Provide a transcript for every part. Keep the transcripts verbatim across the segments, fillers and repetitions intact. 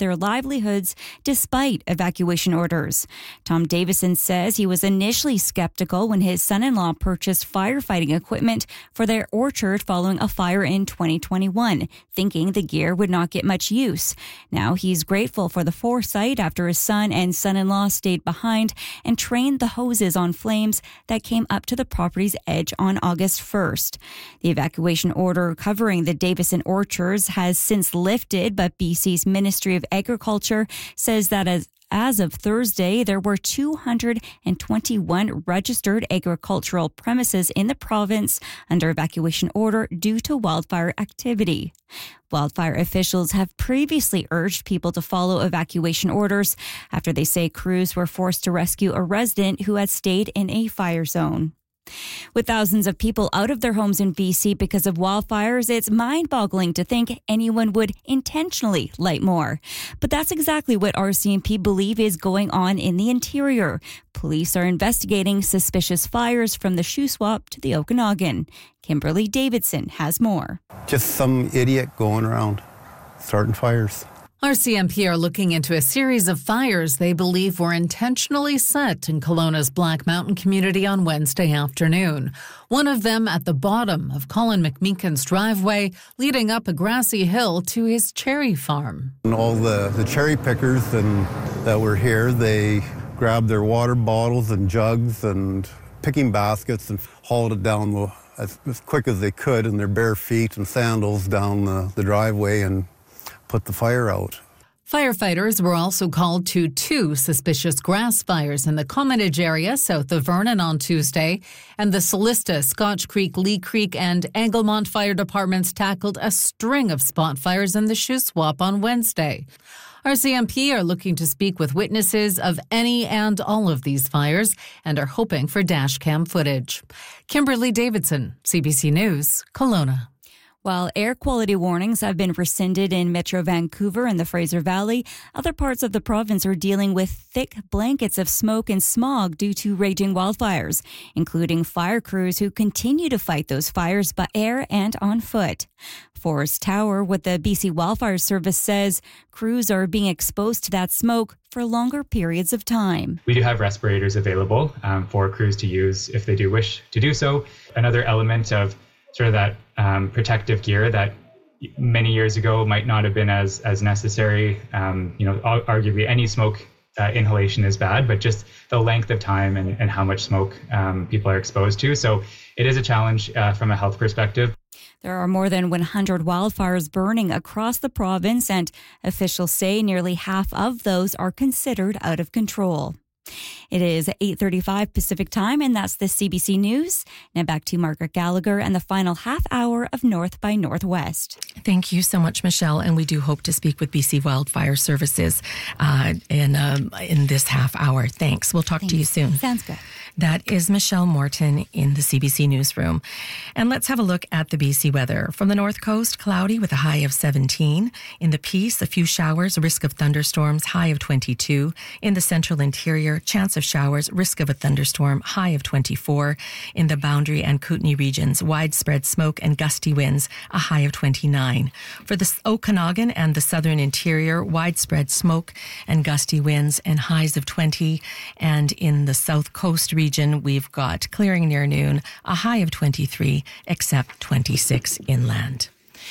their livelihoods despite evacuation orders. Tom Davison says he was initially skeptical when his son-in-law purchased firefighting equipment for their orchard following a fire in twenty twenty-one, thinking the gear would not get much use. Now he's grateful for the foresight after his son and son-in-law stayed behind and trained the hoses on flames that came up to the property's edge on August first. The evacuation order covering the Davison orchards has since lifted, but B C's Ministry of Agriculture says that as As of Thursday, there were two hundred twenty-one registered agricultural premises in the province under evacuation order due to wildfire activity. Wildfire officials have previously urged people to follow evacuation orders after they say crews were forced to rescue a resident who had stayed in a fire zone. With thousands of people out of their homes in B C because of wildfires, it's mind-boggling to think anyone would intentionally light more. But that's exactly what R C M P believe is going on in the interior. Police are investigating suspicious fires from the Shuswap to the Okanagan. Kimberly Davidson has more. Just some idiot going around starting fires. R C M P are looking into a series of fires they believe were intentionally set in Kelowna's Black Mountain community on Wednesday afternoon. One of them at the bottom of Colin McMeekin's driveway, leading up a grassy hill to his cherry farm. And all the, the cherry pickers and, that were here, they grabbed their water bottles and jugs and picking baskets and hauled it down the, as, as quick as they could in their bare feet and sandals down the, the driveway and put the fire out. Firefighters were also called to two suspicious grass fires in the Commonage area south of Vernon on Tuesday, and the Solista, Scotch Creek, Lee Creek, and Anglemont fire departments tackled a string of spot fires in the Shuswap on Wednesday. R C M P are looking to speak with witnesses of any and all of these fires and are hoping for dashcam footage. Kimberly Davidson, C B C News, Kelowna. While air quality warnings have been rescinded in Metro Vancouver and the Fraser Valley, other parts of the province are dealing with thick blankets of smoke and smog due to raging wildfires, including fire crews who continue to fight those fires by air and on foot. Forrest Tower with the B C Wildfire Service says crews are being exposed to that smoke for longer periods of time. We do have respirators available um, for crews to use if they do wish to do so. Another element of sort of that um, protective gear that many years ago might not have been as as necessary. Um, you know, arguably any smoke uh, inhalation is bad, but just the length of time and, and how much smoke um, people are exposed to. So it is a challenge uh, from a health perspective. There are more than one hundred wildfires burning across the province, and officials say nearly half of those are considered out of control. It is eight thirty-five Pacific Time, and that's the C B C News. Now back to Margaret Gallagher and the final half hour of North by Northwest. Thank you so much, Michelle, and we do hope to speak with B C Wildfire Services uh, in um, in this half hour. Thanks. We'll talk Thanks. to you soon. Sounds good. That is Michelle Morton in the C B C Newsroom. And let's have a look at the B C weather. From the north coast, cloudy with a high of seventeen. In the Peace, a few showers, risk of thunderstorms, high of twenty-two. In the central interior, chance of showers, risk of a thunderstorm, high of twenty-four. In the Boundary and Kootenay regions, widespread smoke and gusty winds, a high of twenty-nine. For the Okanagan and the southern interior, widespread smoke and gusty winds and highs of twenty. And in the south coast region, region, we've got clearing near noon, a high of twenty-three, except twenty-six inland.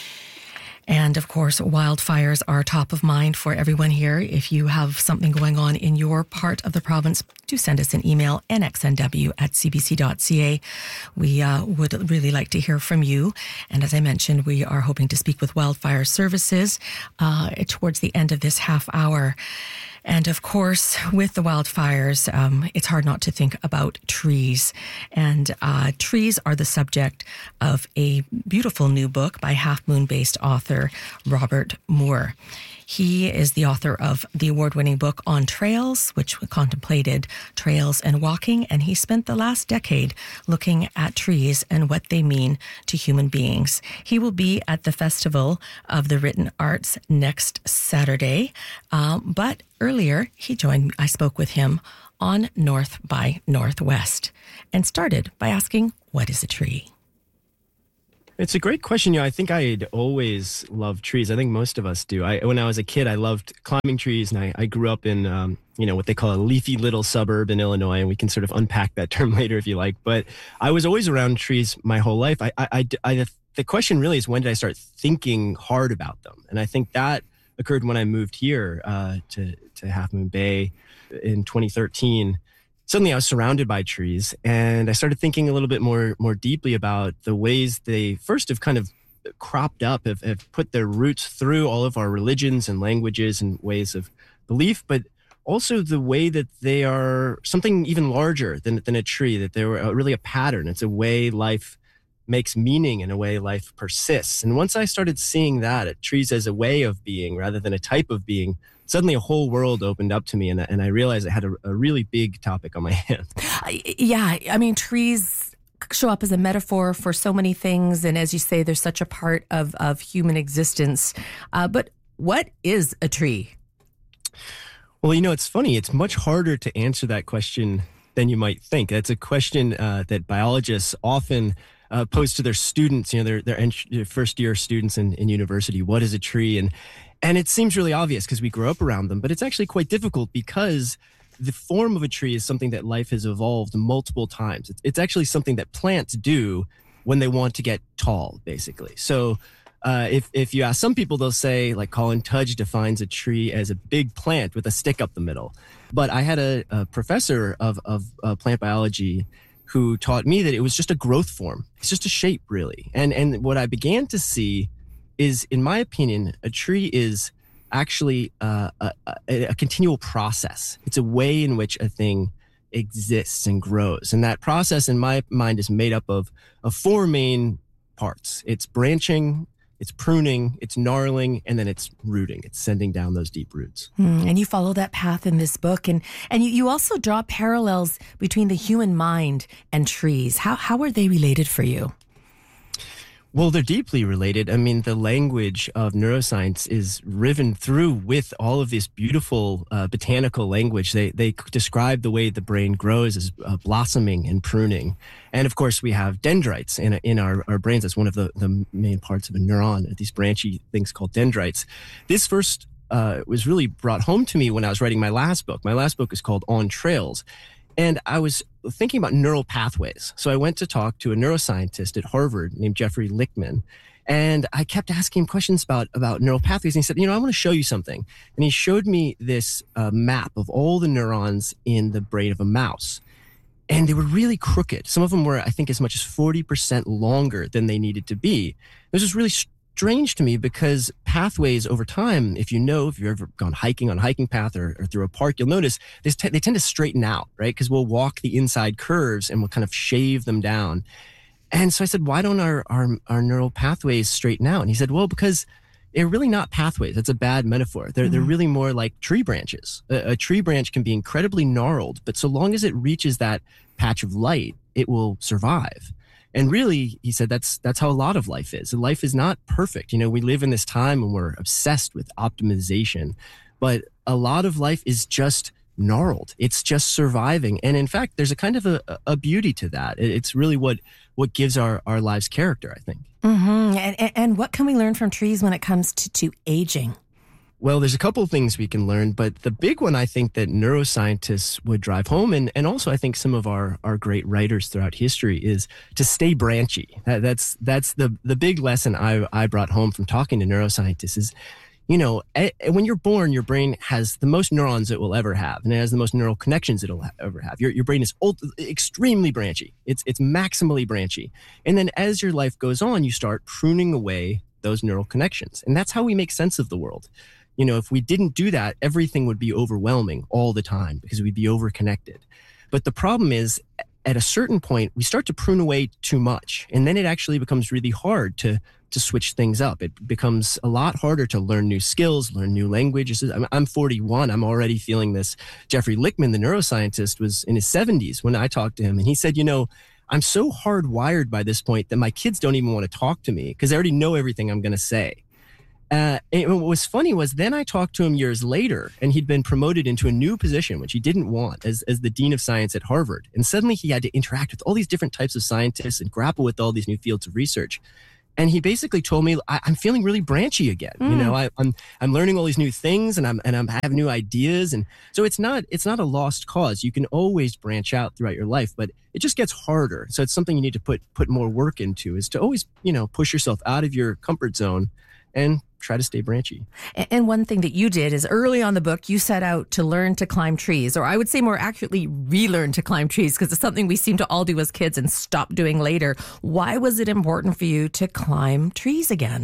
And of course, wildfires are top of mind for everyone here. If you have something going on in your part of the province, do send us an email, n x n w at c b c dot c a. We uh, would really like to hear from you. And as I mentioned, we are hoping to speak with Wildfire Services uh, towards the end of this half hour. And of course, with the wildfires, um, it's hard not to think about trees. And uh, trees are the subject of a beautiful new book by Half Moon-based author Robert Moore. He is the author of the award-winning book On Trails, which contemplated trails and walking, and he spent the last decade looking at trees and what they mean to human beings. He will be at the Festival of the Written Arts next Saturday, um, but earlier he joined, I spoke with him on North by Northwest and started by asking, what is a tree? It's a great question. You know, I think I'd always loved trees. I think most of us do. I, when I was a kid, I loved climbing trees, and I, I grew up in, um, you know, what they call a leafy little suburb in Illinois, and we can sort of unpack that term later if you like. But I was always around trees my whole life. I, I, I, I, the question really is, when did I start thinking hard about them? And I think that occurred when I moved here uh, to, to Half Moon Bay in twenty thirteen. Suddenly I was surrounded by trees, and I started thinking a little bit more more deeply about the ways they first have kind of cropped up, have, have put their roots through all of our religions and languages and ways of belief, but also the way that they are something even larger than, than a tree, that they were really a pattern. It's a way life makes meaning, and a way life persists. And once I started seeing that, at trees as a way of being rather than a type of being, suddenly a whole world opened up to me, and, and I realized I had a, a really big topic on my hands. Yeah, I mean, trees show up as a metaphor for so many things, and as you say, they're such a part of, of human existence. Uh, but what is a tree? Well, you know, it's funny. It's much harder to answer that question than you might think. That's a question uh, that biologists often uh, pose to their students, you know, their, their, ent- their first-year students in, in university. What is a tree? And And it seems really obvious because we grow up around them, but it's actually quite difficult because the form of a tree is something that life has evolved multiple times. It's, it's actually something that plants do when they want to get tall, basically. So uh, if, if you ask some people, they'll say, like Colin Tudge defines a tree as a big plant with a stick up the middle. But I had a, a professor of, of uh, plant biology who taught me that it was just a growth form. It's just a shape, really. And, and what I began to see is, in my opinion, a tree is actually uh, a, a, a continual process. It's a way in which a thing exists and grows. And that process, in my mind, is made up of, of four main parts. It's branching, it's pruning, it's gnarling, and then it's rooting. It's sending down those deep roots. Mm, and you follow that path in this book. And, and you, you also draw parallels between the human mind and trees. How, how are they related for you? Well, they're deeply related. I mean, the language of neuroscience is riven through with all of this beautiful uh, botanical language. They they describe the way the brain grows as uh, blossoming and pruning. And of course, we have dendrites in in our, our brains. That's one of the, the main parts of a neuron, these branchy things called dendrites. This first uh, was really brought home to me when I was writing my last book. My last book is called On Trails. And I was thinking about neural pathways. So I went to talk to a neuroscientist at Harvard named Jeffrey Lichtman. And I kept asking him questions about, about neural pathways. And he said, you know, I want to show you something. And he showed me this uh, map of all the neurons in the brain of a mouse. And they were really crooked. Some of them were, I think, as much as forty percent longer than they needed to be. It was just really strange to me because pathways over time, if you know, if you've ever gone hiking on a hiking path or, or through a park, you'll notice they, t- they tend to straighten out, right? Because we'll walk the inside curves and we'll kind of shave them down. And so I said, why don't our, our, our neural pathways straighten out? And he said, well, because they're really not pathways. That's a bad metaphor. They're, mm-hmm. they're really more like tree branches. A, a tree branch can be incredibly gnarled, but so long as it reaches that patch of light, it will survive. And really, he said, that's that's how a lot of life is. Life is not perfect. You know, we live in this time when we're obsessed with optimization, but a lot of life is just gnarled. It's just surviving. And in fact, there's a kind of a, a beauty to that. It's really what what gives our, our lives character, I think. Mm-hmm. And, and what can we learn from trees when it comes to, to aging? Well, there's a couple of things we can learn, but the big one I think that neuroscientists would drive home, and, and also I think some of our, our great writers throughout history, is to stay branchy. That, that's that's the, the big lesson I, I brought home from talking to neuroscientists is, you know, a, when you're born, your brain has the most neurons it will ever have, and it has the most neural connections it'll ha- ever have. Your your brain is ult- extremely branchy. It's it's maximally branchy. And then as your life goes on, you start pruning away those neural connections. And that's how we make sense of the world. You know, if we didn't do that, everything would be overwhelming all the time because we'd be overconnected. But the problem is, at a certain point, we start to prune away too much. And then it actually becomes really hard to to switch things up. It becomes a lot harder to learn new skills, learn new languages. I'm forty-one. I'm already feeling this. Jeffrey Lichtman, the neuroscientist, was in his seventies when I talked to him. And he said, you know, I'm so hardwired by this point that my kids don't even want to talk to me because they already know everything I'm going to say. Uh, and what was funny was then I talked to him years later, and he'd been promoted into a new position, which he didn't want, as, as the dean of science at Harvard. And suddenly he had to interact with all these different types of scientists and grapple with all these new fields of research. And he basically told me, I, I'm feeling really branchy again. Mm. You know, I, I'm I'm learning all these new things, and I'm and I'm I have new ideas, and so it's not it's not a lost cause. You can always branch out throughout your life, but it just gets harder. So it's something you need to put put more work into, is to always, you know, push yourself out of your comfort zone and try to stay branchy. And one thing that you did is early on the book, you set out to learn to climb trees, or I would say more accurately, relearn to climb trees, because it's something we seem to all do as kids and stop doing later. Why was it important for you to climb trees again?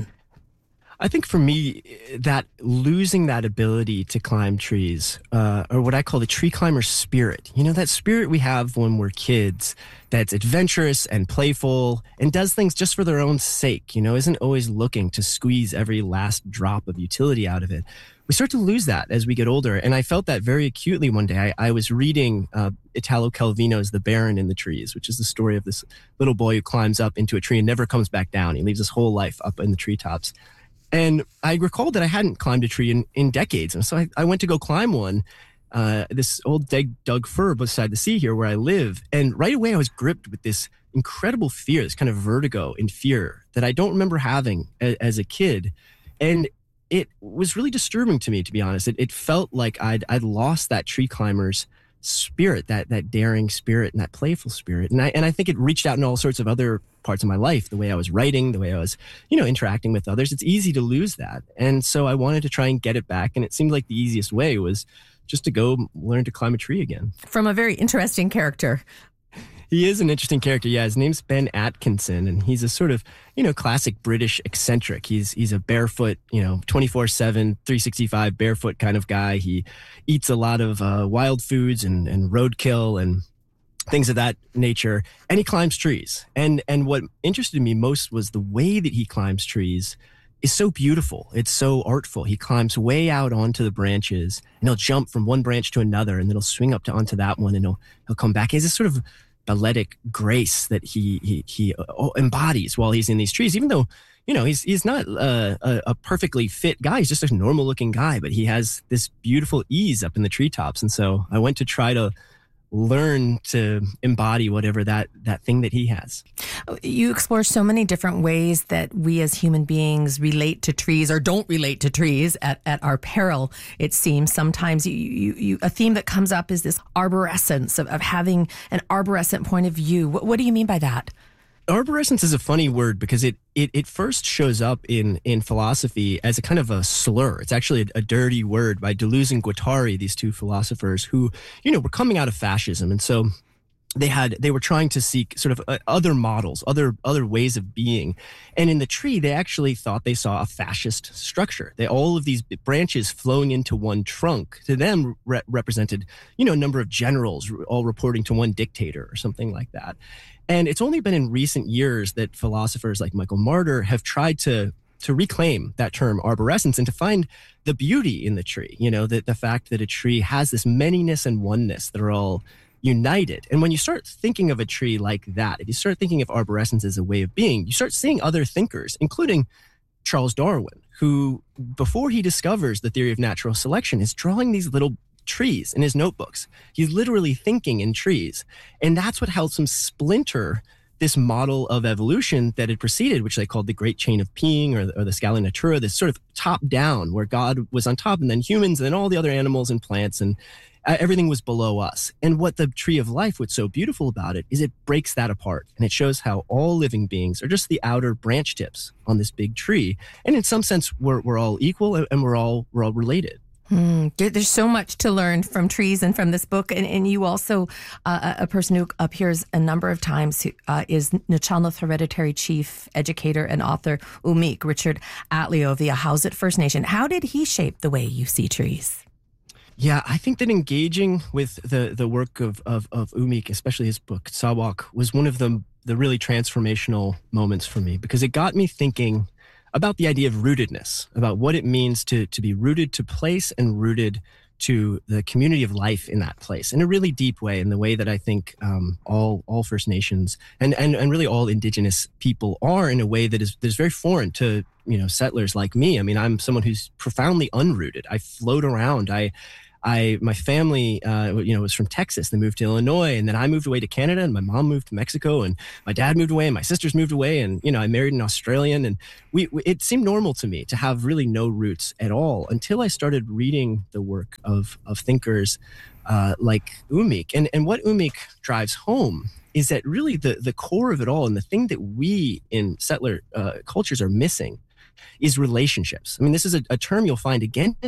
I think for me, that losing that ability to climb trees, uh, or what I call the tree climber spirit, you know, that spirit we have when we're kids, that's adventurous and playful and does things just for their own sake, you know, isn't always looking to squeeze every last drop of utility out of it. We start to lose that as we get older. And I felt that very acutely one day. I, I was reading uh, Italo Calvino's The Baron in the Trees, which is the story of this little boy who climbs up into a tree and never comes back down. He lives his whole life up in the treetops. And I recalled that I hadn't climbed a tree in, in decades. And so I, I went to go climb one, uh, this old Doug, Doug fir beside the sea here where I live. And right away I was gripped with this incredible fear, this kind of vertigo and fear that I don't remember having a, as a kid. And it was really disturbing to me, to be honest. It, it felt like I'd, I'd lost that tree climber's spirit, that that daring spirit and that playful spirit. And I and I think it reached out in all sorts of other parts of my life, the way I was writing, the way I was, you know, interacting with others. It's easy to lose that. And so I wanted to try and get it back. And it seemed like the easiest way was just to go learn to climb a tree again. From a very interesting character. He is an interesting character. Yeah, his name's Ben Atkinson, and he's a sort of, you know, classic British eccentric. He's he's a barefoot, you know, twenty-four seven, three sixty-five barefoot kind of guy. He eats a lot of uh, wild foods and, and roadkill and things of that nature, and he climbs trees. And and what interested me most was the way that he climbs trees is so beautiful. It's so artful. He climbs way out onto the branches, and he'll jump from one branch to another, and then he'll swing up to onto that one, and he'll he'll come back. He has this sort of balletic grace that he he he embodies while he's in these trees, even though, you know, he's he's not a, a, a perfectly fit guy. He's just a normal looking guy, but he has this beautiful ease up in the treetops. And so I went to try to learn to embody whatever that that thing that he has. You explore so many different ways that we as human beings relate to trees or don't relate to trees at, at our peril, it seems. Sometimes you, you, you a theme that comes up is this arborescence of, of having an arborescent point of view. What, what do you mean by that? Arborescence is a funny word because it, it it first shows up in in philosophy as a kind of a slur. It's actually a, a dirty word by Deleuze and Guattari, these two philosophers who, you know, were coming out of fascism. And so they had they were trying to seek sort of uh, other models, other other ways of being. And in the tree, they actually thought they saw a fascist structure. They all of these branches flowing into one trunk to them re- represented, you know, a number of generals all reporting to one dictator or something like that. And it's only been in recent years that philosophers like Michael Marder have tried to to reclaim that term arborescence and to find the beauty in the tree. You know, that the fact that a tree has this manyness and oneness that are all united. And when you start thinking of a tree like that, if you start thinking of arborescence as a way of being, you start seeing other thinkers, including Charles Darwin, who, before he discovers the theory of natural selection, is drawing these little trees in his notebooks. He's literally thinking in trees. And that's what helps him splinter this model of evolution that had preceded, which they called the Great Chain of Being, or, or the Scala Natura, this sort of top down where God was on top and then humans and then all the other animals and plants, and uh, everything was below us. And what the Tree of Life, what's so beautiful about it, is it breaks that apart. And it shows how all living beings are just the outer branch tips on this big tree. And in some sense, we're, we're all equal and we're all, we're all related. Hmm. There's so much to learn from trees and from this book. And, and you also, uh, a person who appears a number of times, who, uh, is Nuu-chah-nulth Hereditary Chief Educator and author Umeek, Richard Atleo via Howzit First Nation. How did he shape the way you see trees? Yeah, I think that engaging with the, the work of, of, of Umeek, especially his book, Sawak, was one of the, the really transformational moments for me, because it got me thinking about the idea of rootedness, about what it means to to be rooted to place and rooted to the community of life in that place in a really deep way, in the way that I think um, all all First Nations and, and and really all Indigenous people are, in a way that is that is very foreign to, you know, settlers like me. I mean, I'm someone who's profoundly unrooted. I float around. I I my family, uh, you know, was from Texas. They moved to Illinois, and then I moved away to Canada, and my mom moved to Mexico, and my dad moved away, and my sisters moved away, and you know, I married an Australian, and we, we it seemed normal to me to have really no roots at all until I started reading the work of of thinkers uh, like Umik, and and what Umik drives home is that really the the core of it all, and the thing that we in settler uh, cultures are missing, is relationships. I mean, this is a, a term you'll find again